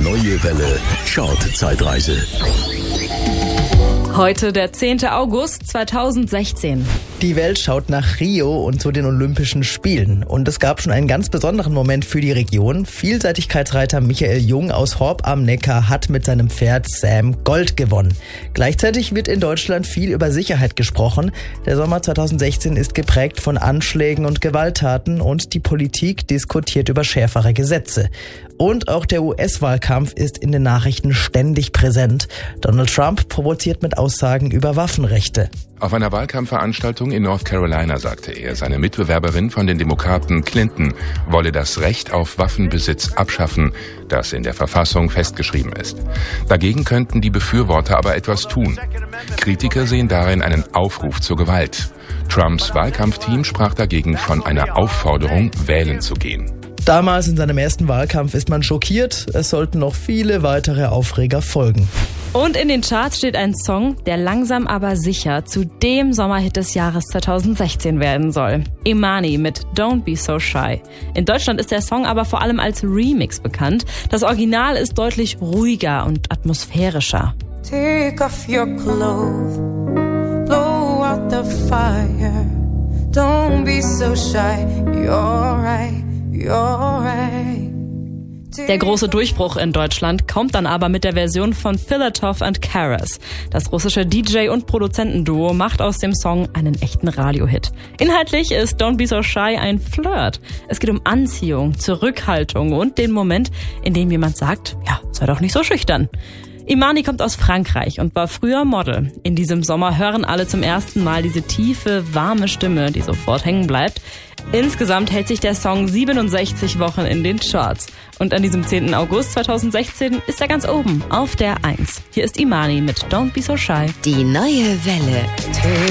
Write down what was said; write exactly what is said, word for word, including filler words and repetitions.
Neue Welle Chart-Zeitreise. Heute der zehnte August zweitausendsechzehn. Die Welt schaut nach Rio und zu den Olympischen Spielen. Und es gab schon einen ganz besonderen Moment für die Region. Vielseitigkeitsreiter Michael Jung aus Horb am Neckar hat mit seinem Pferd Sam Gold gewonnen. Gleichzeitig wird in Deutschland viel über Sicherheit gesprochen. Der Sommer zweitausendsechzehn ist geprägt von Anschlägen und Gewalttaten und die Politik diskutiert über schärfere Gesetze. Und auch der U S-Wahlkampf ist in den Nachrichten ständig präsent. Donald Trump provoziert mit Aussagen über Waffenrechte. Auf einer Wahlkampfveranstaltung in North Carolina sagte er, seine Mitbewerberin von den Demokraten Clinton wolle das Recht auf Waffenbesitz abschaffen, das in der Verfassung festgeschrieben ist. Dagegen könnten die Befürworter aber etwas tun. Kritiker sehen darin einen Aufruf zur Gewalt. Trumps Wahlkampfteam sprach dagegen von einer Aufforderung, wählen zu gehen. Damals in seinem ersten Wahlkampf ist man schockiert. Es sollten noch viele weitere Aufreger folgen. Und in den Charts steht ein Song, der langsam aber sicher zu dem Sommerhit des Jahres zweitausendsechzehn werden soll. Imani mit Don't Be So Shy. In Deutschland ist der Song aber vor allem als Remix bekannt. Das Original ist deutlich ruhiger und atmosphärischer. Take off your clothes, blow out the fire. Don't be so shy, you're right. Der große Durchbruch in Deutschland kommt dann aber mit der Version von Filatov and Karas. Das russische D J- und Produzentenduo macht aus dem Song einen echten Radiohit. Inhaltlich ist Don't Be So Shy ein Flirt. Es geht um Anziehung, Zurückhaltung und den Moment, in dem jemand sagt, ja, sei doch nicht so schüchtern. Imani kommt aus Frankreich und war früher Model. In diesem Sommer hören alle zum ersten Mal diese tiefe, warme Stimme, die sofort hängen bleibt. Insgesamt hält sich der Song siebenundsechzig Wochen in den Charts. Und an diesem zehnten August zweitausendsechzehn ist er ganz oben auf der eins. Hier ist Imani mit Don't Be So Shy. Die neue Welle.